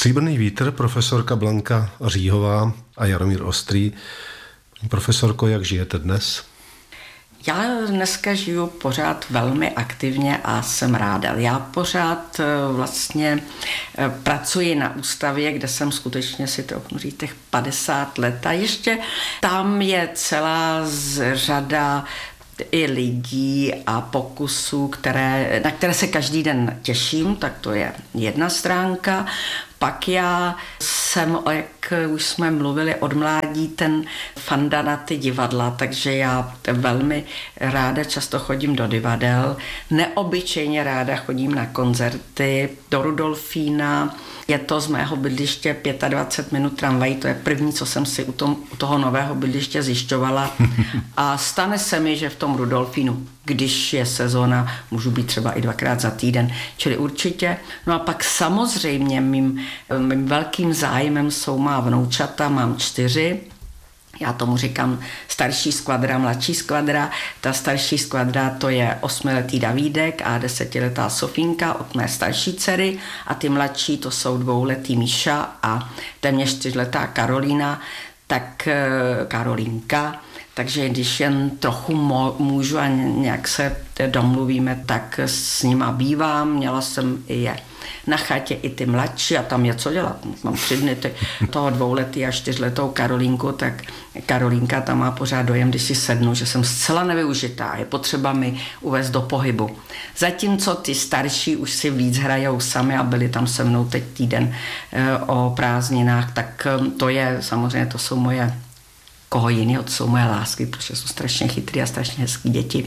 Stříbrný vítr, profesorka Blanka Říhová a Jaromír Ostrý. Profesorko, jak žijete dnes? Já dneska žiju pořád velmi aktivně a jsem ráda. Já pořád vlastně pracuji na ústavě, kde jsem skutečně si to říct těch 50 let a ještě tam je celá řada i lidí a pokusů, na které se každý den těším, tak to je jedna stránka. Pak já jsem, jak už jsme mluvili, od mládí ten fanda na ty divadla, takže já velmi ráda často chodím do divadel. Neobyčejně ráda chodím na koncerty, do Rudolfína. Je to z mého bydliště 25 minut tramvají, to je první, co jsem si u toho nového bydliště zjišťovala. A stane se mi, že v tom Rudolfínu, když je sezóna, můžu být třeba i 2krát za týden, čili určitě. No a pak samozřejmě mým velkým zájmem jsou má vnoučata, mám 4. Já tomu říkám starší skvadra, mladší skvadra. Ta starší skvadra to je 8letý Davídek a 10letá Sofínka od mé starší dcery a ty mladší to jsou 2letý Míša a téměř 4letá Karolína, tak Karolínka. Takže když jen trochu můžu a nějak se domluvíme, tak s nima bývám. Měla jsem i je na chatě, i ty mladší a tam je co dělat. Mám 3 dny toho 2letý a 4letou Karolínku, tak Karolínka tam má pořád dojem, když si sednu, že jsem zcela nevyužitá. Je potřeba mi uvést do pohybu. Zatímco ty starší už si víc hrajou sami a byli tam se mnou teď týden o prázdninách, tak to je samozřejmě, to jsou moje koho jiného, to jsou moje lásky, protože jsou strašně chytrý a strašně hezký děti.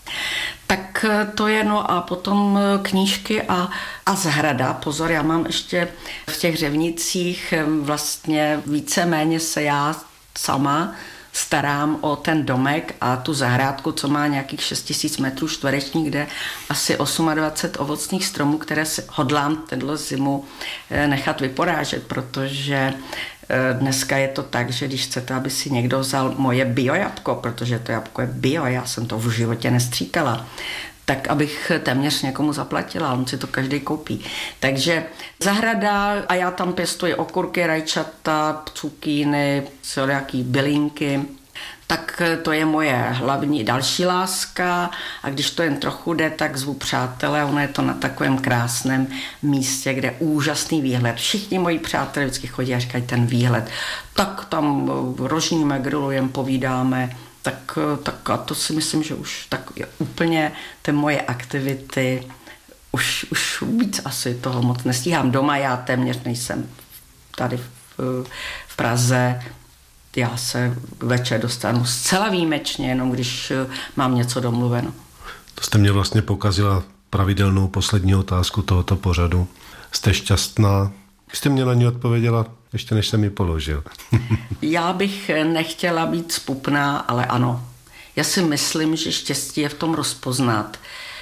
Tak to je, no a potom knížky a zahrada. Pozor, já mám ještě v těch Řevnicích vlastně víceméně se já sama starám o ten domek a tu zahrádku, co má nějakých 6000 metrů čtverečních, kde asi 28 ovocných stromů, které si hodlám tenhle zimu nechat vyporážet, protože dneska je to tak, že když chcete, aby si někdo vzal moje biojabko, protože to jabko je bio, já jsem to v životě nestříkala, tak abych téměř někomu zaplatila, on si to každý koupí. Takže zahrada a já tam pěstuji okurky, rajčata, cukíny, nějaký bylinky, tak to je moje hlavní další láska a když to jen trochu jde, tak zvu přátelé, ono je to na takovém krásném místě, kde je úžasný výhled. Všichni moji přátelé vždycky chodí a říkají ten výhled. Tak tam rožníme, grillujeme, povídáme, tak a to si myslím, že už tak je úplně ty moje aktivity, už víc asi toho moc nestíhám. Doma já téměř nejsem tady v Praze. Já se večer dostanu zcela výjimečně, jenom když mám něco domluveno. To jste mě vlastně pokazila pravidelnou poslední otázku tohoto pořadu. Jste šťastná? Jste mě na ní odpověděla, ještě než jsem ji položil. Já bych nechtěla být zpupná, ale ano. Já si myslím, že štěstí je v tom rozpoznat,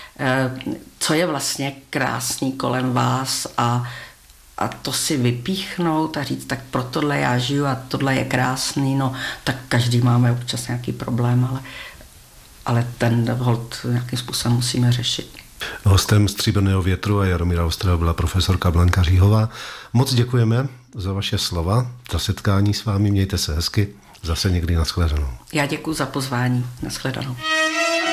co je vlastně krásný kolem vás a to si vypíchnout a říct, tak pro tohle já žiju a tohle je krásný, no tak každý máme občas nějaký problém, ale ten holt nějakým způsobem musíme řešit. Hostem Stříbrného větru a Jaromíra Ostrého byla profesorka Blanka Říhová. Moc děkujeme za vaše slova, za setkání s vámi, mějte se hezky, zase někdy nashledanou. Já děkuji za pozvání, nashledanou.